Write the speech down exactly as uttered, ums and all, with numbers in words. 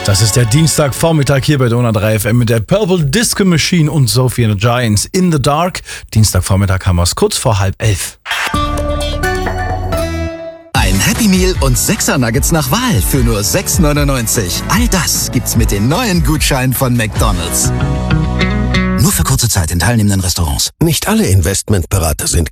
Das ist der Dienstagvormittag hier bei Donau drei F M mit der Purple Disco Machine und Sophie and the Giants in the Dark. Dienstagvormittag haben wir es kurz vor halb elf. Ein Happy Meal und sechser Nuggets nach Wahl für nur sechs neunundneunzig. All das gibt's mit den neuen Gutscheinen von McDonald's. Nur für kurze Zeit in teilnehmenden Restaurants. Nicht alle Investmentberater sind